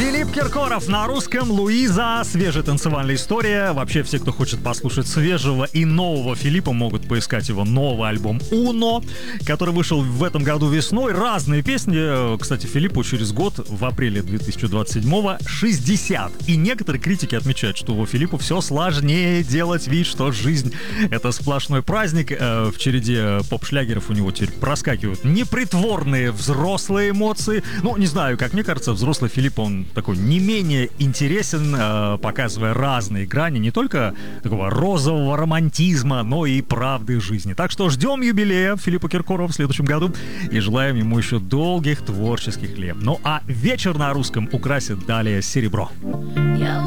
Филипп Киркоров на русском, Луиза, свежая танцевальная история. Вообще, все, кто хочет послушать свежего и нового Филиппа, могут поискать его новый альбом «Уно», который вышел в этом году весной. Разные песни. Кстати, Филиппу через год, в апреле 2027-го, 60. И некоторые критики отмечают, что у Филиппа все сложнее делать вид, что жизнь — это сплошной праздник. В череде поп-шлягеров у него теперь проскакивают непритворные взрослые эмоции. Ну, не знаю, как мне кажется, взрослый Филипп, он такой не менее интересен, показывая разные грани, не только такого розового романтизма, но и правды жизни. Так что ждем юбилея Филиппа Киркорова в следующем году и желаем ему еще долгих творческих лет. Ну а вечер на русском украсит далее серебро. Я